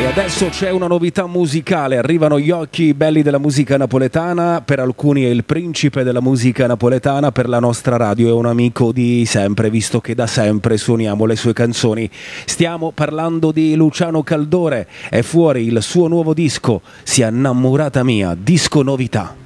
E adesso c'è una novità musicale, arrivano gli occhi belli della musica napoletana, per alcuni è il principe della musica napoletana, per la nostra radio è un amico di sempre, visto che da sempre suoniamo le sue canzoni. Stiamo parlando di Luciano Caldore, è fuori il suo nuovo disco, Sia innamorata mia, disco novità.